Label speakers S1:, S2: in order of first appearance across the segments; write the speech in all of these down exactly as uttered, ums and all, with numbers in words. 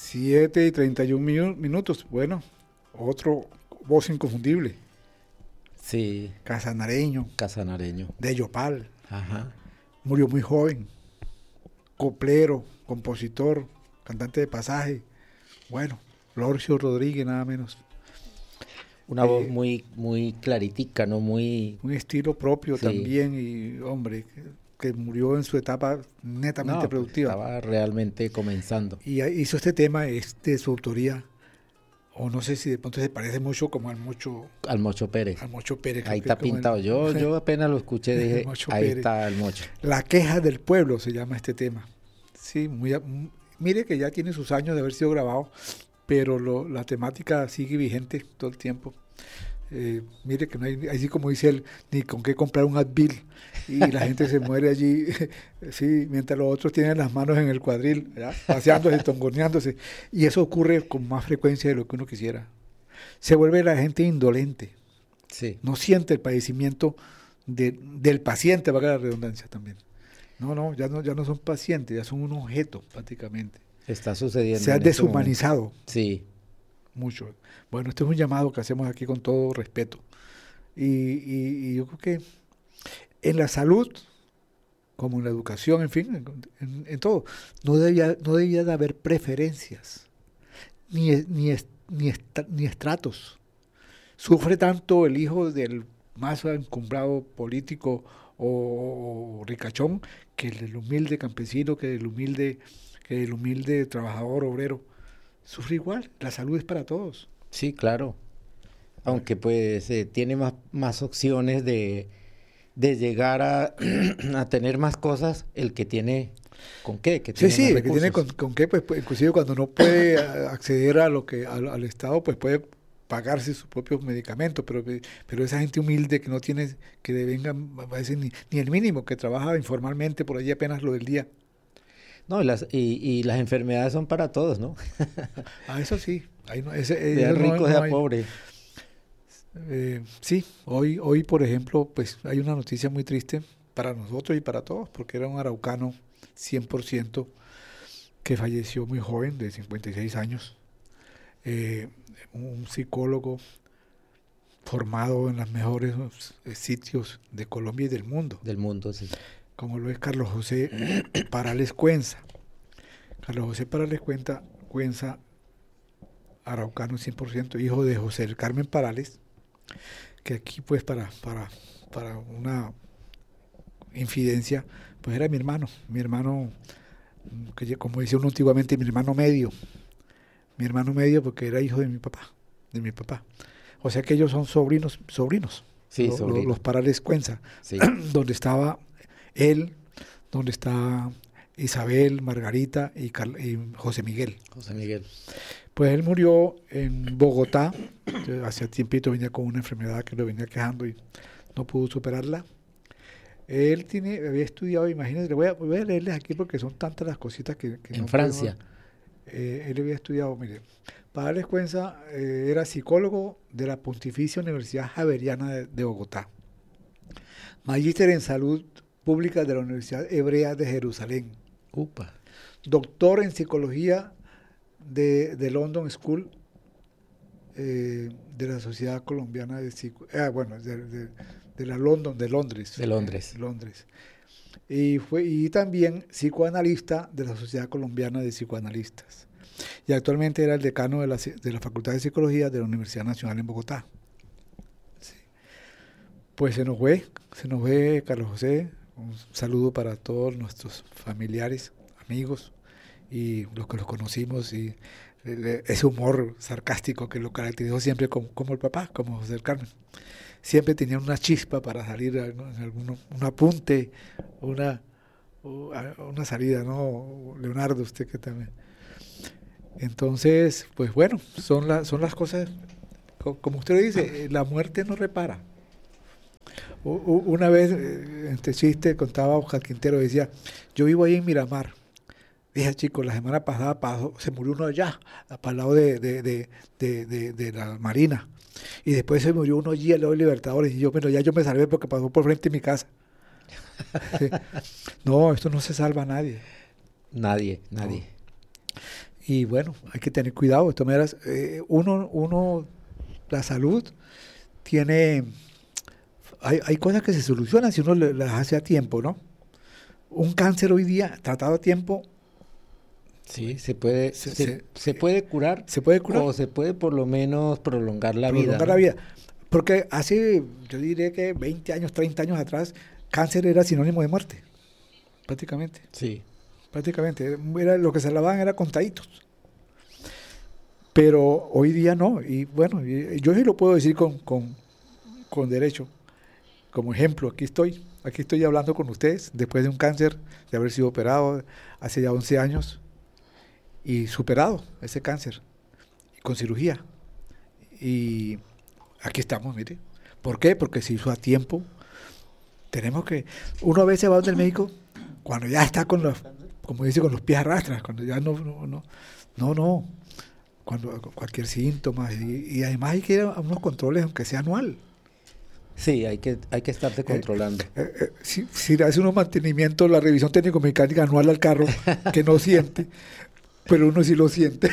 S1: siete y treinta y un minu- minutos. Bueno, otro voz inconfundible.
S2: Sí.
S1: Casanareño.
S2: Casanareño.
S1: De Yopal.
S2: Ajá.
S1: Murió muy joven. Coplero, compositor, cantante de pasaje. Bueno, Lorcio Rodríguez, nada menos.
S2: Una
S1: eh,
S2: voz muy, muy claritica, ¿no? Muy...
S1: Un estilo propio
S2: sí.
S1: también y, hombre, que, que murió en su etapa netamente
S2: no,
S1: productiva.
S2: Pues estaba realmente comenzando.
S1: Y hizo este tema, es de su autoría, o no sé si de pronto se parece mucho como al Mocho...
S2: Al Mocho Pérez.
S1: Al Mocho Pérez.
S2: Ahí está pintado. El, yo, yo apenas lo escuché, dije, ahí Pérez. Está el Mocho.
S1: La queja del pueblo se llama este tema. Sí, muy, mire que ya tiene sus años de haber sido grabado, pero lo, la temática sigue vigente todo el tiempo. Eh, mire que no hay, así como dice él, ni con qué comprar un Advil y la gente se muere allí, sí, mientras los otros tienen las manos en el cuadril, ¿ya? Paseándose, tongoneándose, y eso ocurre con más frecuencia de lo que uno quisiera. Se vuelve la gente indolente,
S2: sí.
S1: No siente el padecimiento de, del paciente, valga la redundancia también. No, no, ya no, ya no son pacientes, ya son un objeto prácticamente.
S2: Está sucediendo.
S1: Se ha deshumanizado.
S2: Sí.
S1: Mucho. Bueno, este es un llamado que hacemos aquí con todo respeto. Y, y, y yo creo que en la salud, como en la educación, en fin, en, en todo, no debía, no debía de haber preferencias, ni, ni, ni, ni estratos. Sufre tanto el hijo del más encumbrado político o, o ricachón que el del humilde campesino, que el humilde, que el humilde trabajador obrero. Sufre igual, la salud es para todos.
S2: Sí, claro. Aunque pues eh, tiene más, más opciones de, de llegar a, a tener más cosas el que tiene con qué. Que
S1: sí,
S2: tiene
S1: sí, el
S2: recursos.
S1: que tiene con, con qué, pues, pues inclusive cuando no puede acceder a lo que al, al Estado, pues puede pagarse sus propios medicamentos, pero, pero esa gente humilde que no tiene, que devengan a veces ni, ni el mínimo, que trabaja informalmente por allí apenas lo del día.
S2: No, y las, y, y las enfermedades son para todos, ¿no?
S1: Ah, eso sí. Ahí no, ese,
S2: de a rico, de a pobre.
S1: Eh, sí, hoy, hoy, por ejemplo, pues hay una noticia muy triste para nosotros y para todos, porque era un araucano cien por ciento que falleció muy joven, de cincuenta y seis años. Eh, un psicólogo formado en los mejores sitios de Colombia y del mundo.
S2: Del mundo, sí.
S1: Como lo es Carlos José Parales Cuenza. Carlos José Parales Cuenza, Cuenza araucano cien por ciento, hijo de José del Carmen Parales, que aquí pues para, para, para una infidencia, pues era mi hermano, mi hermano, que como decía uno antiguamente, mi hermano medio, mi hermano medio porque era hijo de mi papá, de mi papá. O sea que ellos son sobrinos, sobrinos,
S2: sí,
S1: lo,
S2: sobrino.
S1: lo, los Parales Cuenza,
S2: sí.
S1: donde estaba él, donde está Isabel, Margarita y, Carl, y José Miguel.
S2: José Miguel.
S1: Pues él murió en Bogotá, hace tiempito venía con una enfermedad que lo venía quejando y no pudo superarla. Él tiene, había estudiado, imagínense, voy a, voy a leerles aquí porque son tantas las cositas que... que
S2: en
S1: no
S2: Francia.
S1: Podemos, eh, él había estudiado, mire, Parales Cuenza eh, era psicólogo de la Pontificia Universidad Javeriana de, de Bogotá, magíster en salud pública de la Universidad Hebrea de Jerusalén,
S2: Upa.
S1: doctor en psicología de, de London School, eh, de la Sociedad Colombiana de Psico, ah, bueno, de, de, de la London, de Londres.
S2: De Londres.
S1: Eh, Londres. Y, fue, y también psicoanalista de la Sociedad Colombiana de Psicoanalistas. Y actualmente era el decano de la, de la Facultad de Psicología de la Universidad Nacional en Bogotá. Sí. Pues se nos fue, se nos fue Carlos José. Un saludo para todos nuestros familiares, amigos y los que los conocimos y ese humor sarcástico que lo caracterizó siempre como, como el papá, como José del Carmen. Siempre tenía una chispa para salir, ¿no? En alguno, un apunte, una, una salida, ¿no? Leonardo, usted que también. Entonces, pues bueno, son, la, son las cosas, como usted lo dice, la muerte no repara. Una vez, en este chiste, contaba Oscar Quintero, decía, yo vivo ahí en Miramar. Dije, chicos, la semana pasada pasó, se murió uno allá, para el lado de, de, de, de, de, de la Marina. Y después se murió uno allí al lado de Libertadores. Y yo, bueno, ya yo me salvé porque pasó por frente de mi casa. No, esto no se salva a nadie.
S2: Nadie, nadie.
S1: No. Y bueno, hay que tener cuidado. De todas maneras, eh, uno, uno, la salud tiene, hay, hay cosas que se solucionan si uno le- las hace a tiempo, ¿no? Un cáncer hoy día, tratado a tiempo,
S2: Sí, se puede,
S1: Se-
S2: se,
S1: se-
S2: se puede curar
S1: se puede curar,
S2: o se puede por lo menos prolongar la vida,
S1: prolongar
S2: ¿no?
S1: la vida. Porque hace, yo diría que veinte años, treinta años atrás, cáncer era sinónimo de muerte, prácticamente.
S2: Sí,
S1: Prácticamente, era, lo que se lavaban era contaditos. Pero hoy día no, y bueno, y- yo sí lo puedo decir con, con, con derecho. Como ejemplo, aquí estoy, aquí estoy hablando con ustedes, después de un cáncer, de haber sido operado hace ya once años, y superado ese cáncer, con cirugía. Y aquí estamos, mire. ¿Por qué? Porque se hizo a tiempo. Tenemos que, uno a veces va donde el médico cuando ya está con los, como dice, con los pies arrastras, cuando ya no, no, no, no, no, cuando cualquier síntoma, y, y además hay que ir a unos controles, aunque sea anual.
S2: sí, hay que, hay que estarse controlando.
S1: Eh, eh, si, si le hace unos mantenimientos, la revisión técnico-mecánica anual al carro, que no siente, pero uno sí lo siente.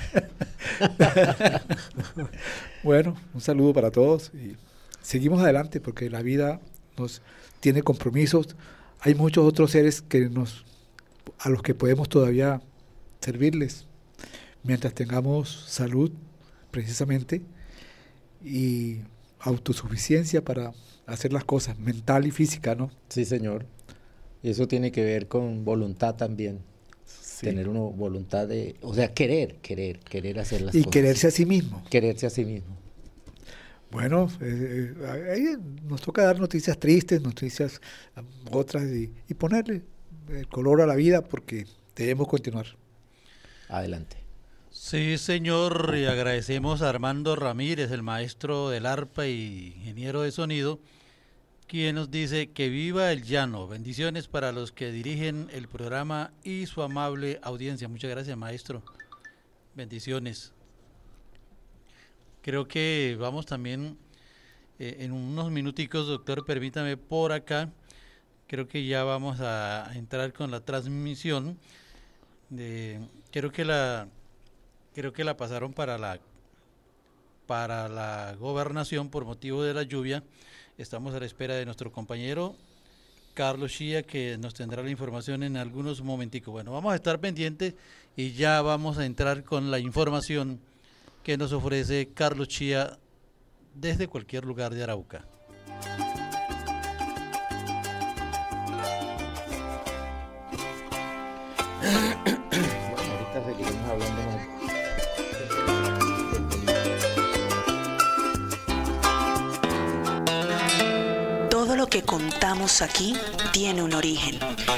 S1: Bueno, un saludo para todos y seguimos adelante porque la vida nos tiene compromisos. Hay muchos otros seres que nos, a los que podemos todavía servirles mientras tengamos salud, precisamente, y autosuficiencia para hacer las cosas, mental y física, ¿no?
S2: Sí, señor. Y eso tiene que ver con voluntad también.
S1: Sí.
S2: Tener una voluntad de, o sea, querer, querer, querer hacer las
S1: Y
S2: cosas.
S1: quererse a sí mismo.
S2: Quererse a sí mismo.
S1: Bueno, eh, eh, ahí nos toca dar noticias tristes, noticias ah, otras, y, y ponerle el color a la vida porque debemos continuar.
S2: Adelante.
S3: Sí, señor, y agradecemos a Armando Ramírez, el maestro del arpa y ingeniero de sonido, quien nos dice que viva el llano. Bendiciones para los que dirigen el programa y su amable audiencia. Muchas gracias, maestro. Bendiciones. Creo que vamos también eh, en unos minuticos, doctor, permítame por acá. Creo que ya vamos a entrar con la transmisión. De, creo que la creo que la pasaron para la para la gobernación por motivo de la lluvia. Estamos a la espera de nuestro compañero Carlos Chía, que nos tendrá la información en algunos momenticos. Bueno, vamos a estar pendientes y ya vamos a entrar con la información que nos ofrece Carlos Chía desde cualquier lugar de Arauca.
S2: Bueno, ahorita seguiremos hablando más.
S4: Todo lo que contamos aquí tiene un origen